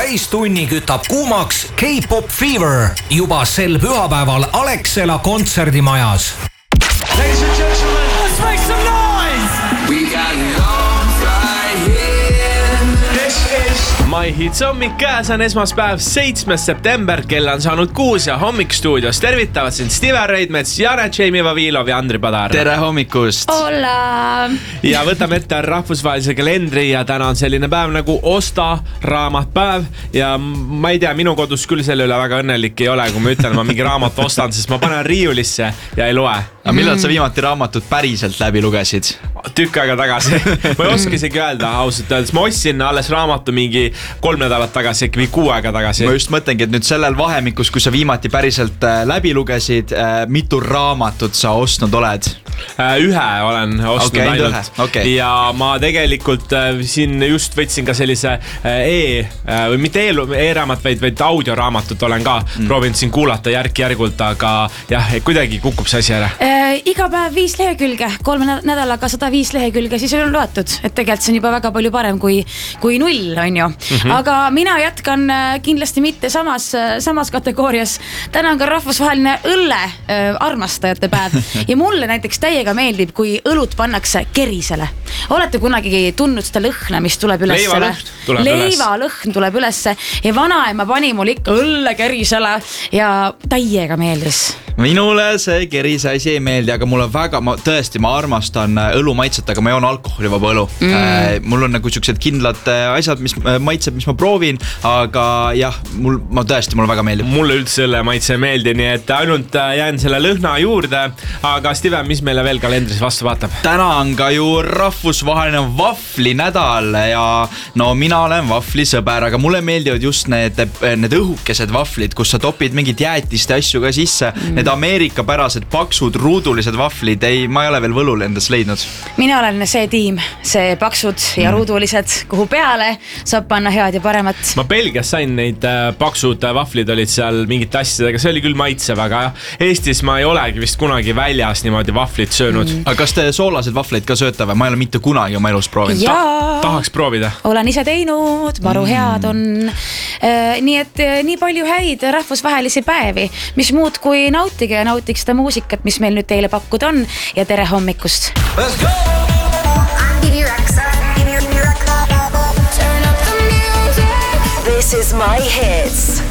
täistunni kütab kuumaks K-Pop Fever juba sel pühapäeval Alexela kontserdimajas. Ladies and gentlemen, let's make some noise! We got love right here. This is My Hits hommik käes on esmaspäev 7. september, kell on saanud 6 ja hommikstuudios tervitavad sind Steven Reidmets, Jana Jamie Vavilov ja Andri Padar. Tere hommikust! Hola! Ja võtame ette rahvusvahelise kalendri ja täna on selline päev nagu osta raamatpäev ja ma ei tea, minu kodus küll selle üle väga õnnelik ei ole, kui ma ütlen, ma mingi raamat ostan, sest ma panen riiulisse ja ei loe. Aga millal sa viimati raamatut päriselt läbi lugesid? Tükk aega tagasi. Ma ei oska isegi öelda, ausalt öeldes. Ma ostsin alles raamatu mingi 3 nädalat tagasi, äkki või 6 aega tagasi. Ma just mõtlengi, et nüüd sellel vahemikus, kui sa viimati päriselt läbi lugesid, mitu raamatut sa ostnud oled? Ühe olen ostnud ainult. Okay. Ja ma tegelikult siin just võtsin ka sellise või mitte e-raamat, vaid audioraamatut olen ka proovinud siin kuulata järk-järgult, aga jah, kuidagi kukub see asi ära. Iga päev 5 lehekülge, 3 nädalaga 105 lehekülge, siis on loetud, et tegelikult see on juba väga palju parem kui 0, on ju. Aga mina jätkan kindlasti mitte samas kategoorias. Täna on ka rahvusvaheline õlle armastajate päev ja mulle näiteks täiega meeldib, kui õlut pannakse kerisele. Olete kunagi tundnud seda lõhna, mis tuleb ülesse? Leivalõhn tuleb ülesse ja vanaema pani mul ikka õlle kerisele ja täiega meeldis. Minule see kerise asi ei meeldi, aga mulle ma armastan õlu maitset, aga ma joon alkoholivaba õlu. Mul on nagu siuksed kindlad asjad, mis maitseb, mis ma proovin, aga jah, mulle väga meeldib. Mulle üldse õlle maitse ei meeldi, nii et ainult jään selle lõhna juurde, aga Steven, mis meile veel kalendris vastu vaatab? Täna on ka ju rahvusvaheline vaflinädal ja no mina olen vaflisõber, aga mulle meeldivad just need õhukesed vaflid, kus sa topid mingit jäätiste asju ka sisse. Need ameerikapärased paksud ruudulised vaflid, ma ei ole veel võlul endas leidnud. Mina olen see tiim, see paksud ja ruudulised, kuhu peale saab panna head ja paremat. Ma Belgias sain neid paksud vaflid olid seal mingite asjadega, see oli küll maitsev, aga Eestis ma ei olegi vist kunagi väljas niimoodi vaflit söönud. Aga kas te soolased vafleid ka sööte või? Ma ei ole mitte kunagi oma elus proovinud. Tahaks proovida. Olen ise teinud, maru head on. Nii et nii palju häid rahvusvahelisi päevi, mis muud kui nautige ja nautiks seda muusikat, mis meil nüüd teile pakkuda on ja tere hommikust. Let's go! This is My Hits.